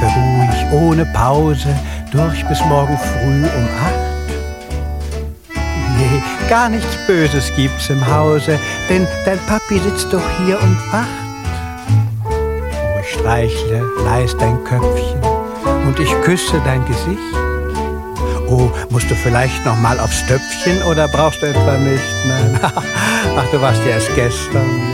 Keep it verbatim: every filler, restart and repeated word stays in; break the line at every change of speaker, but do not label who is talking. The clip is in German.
schlafe ruhig, ohne Pause, durch bis morgen früh um acht. Nee, gar nichts Böses gibt's im Hause, denn dein Papi sitzt doch hier und wacht. Oh, ich streichle leis dein Köpfchen und ich küsse dein Gesicht. Oh, musst du vielleicht noch mal aufs Töpfchen oder brauchst du etwa nicht? Nein, ach, du warst ja erst gestern.